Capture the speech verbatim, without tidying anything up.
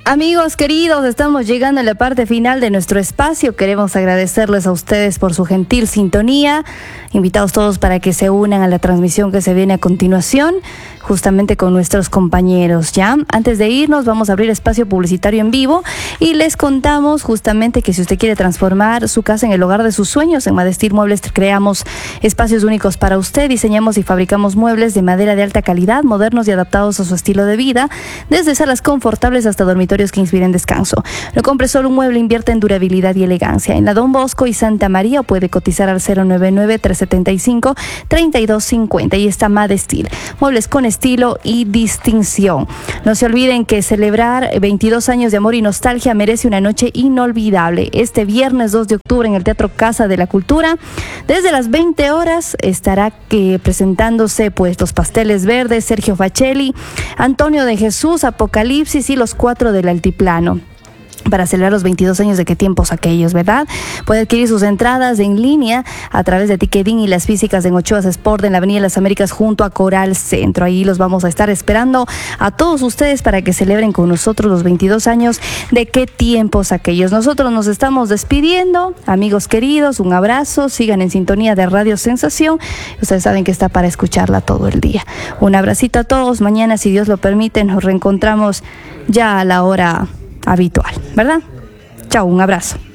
Amigos queridos, estamos llegando a la parte final de nuestro espacio. Queremos agradecerles a ustedes por su gentil sintonía. Invitados todos para que se unan a la transmisión que se viene a continuación, justamente con nuestros compañeros, ¿ya? Antes de irnos, vamos a abrir espacio publicitario en vivo y les contamos justamente que si usted quiere transformar su casa en el hogar de sus sueños, en Madestir Muebles creamos espacios únicos para usted. Diseñamos y fabricamos muebles de madera de alta calidad, modernos y adaptados a su estilo de vida, desde salas confortables hasta dormitorios que inspiren descanso. No compre solo un mueble, invierte en durabilidad y elegancia. En la Don Bosco y Santa María, o puede cotizar al cero nueve nueve, tres siete cinco, tres dos cinco cero. Y está Madestir, muebles con estilo y distinción. No se olviden que celebrar veintidós años de amor y nostalgia merece una noche inolvidable. Este viernes dos de octubre en el Teatro Casa de la Cultura, desde las veinte horas, estará que presentándose pues los Pasteles Verdes, Sergio Facelli, Antonio de Jesús, Apocalipsis y los Cuatro del Altiplano, para celebrar los veintidós años de qué tiempos aquellos, ¿verdad? Puede adquirir sus entradas en línea a través de Ticketing y las físicas en Ochoas Sport, en la Avenida de las Américas, junto a Coral Centro. Ahí los vamos a estar esperando a todos ustedes para que celebren con nosotros los veintidós años de qué tiempos aquellos. Nosotros nos estamos despidiendo, amigos queridos, un abrazo, sigan en sintonía de Radio Sensación. Ustedes saben que está para escucharla todo el día. Un abracito a todos. Mañana, si Dios lo permite, nos reencontramos ya a la hora habitual, ¿verdad? Chao, un abrazo.